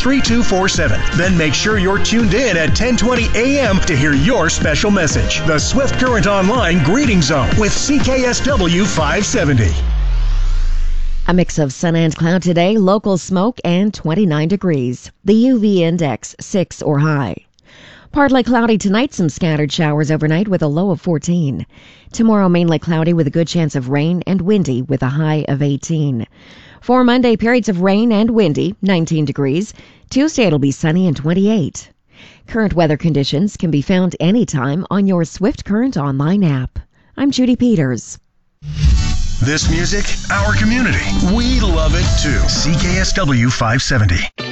3247. Then make sure you're tuned in at 1020 a.m. to hear your special message. The Swift Current Online Greeting Zone with CKSW 570. A mix of sun and cloud today, local smoke, and 29 degrees. The UV index 6 or high. Partly cloudy tonight, some scattered showers overnight with a low of 14. Tomorrow, mainly cloudy with a good chance of rain and windy with a high of 18. For Monday, periods of rain and windy, 19 degrees. Tuesday, it'll be sunny and 28. Current weather conditions can be found anytime on your Swift Current Online app. I'm Judy Peters. This music, our community. We love it too. CKSW 570.